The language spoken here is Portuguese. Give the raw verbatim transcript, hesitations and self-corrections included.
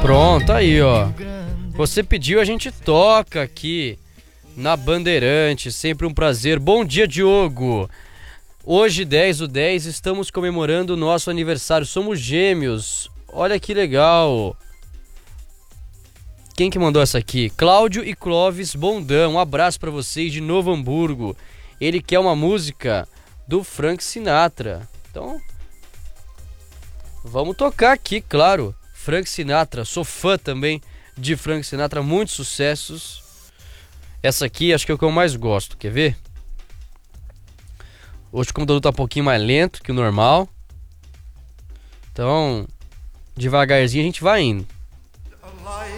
Pronto, aí ó. Você pediu, a gente toca aqui na Bandeirante, sempre um prazer. Bom dia, Diogo. Hoje, dez do dez, estamos comemorando o nosso aniversário. Somos gêmeos. Olha que legal. Quem que mandou essa aqui? Cláudio e Clóvis Bondão. Um abraço pra vocês de Novo Hamburgo. Ele quer uma música do Frank Sinatra. Então, vamos tocar aqui, claro. Frank Sinatra. Sou fã também de Frank Sinatra. Muitos sucessos. Essa aqui acho que é o que eu mais gosto. Quer ver? Hoje o computador tá um pouquinho mais lento que o normal. Então, devagarzinho a gente vai indo.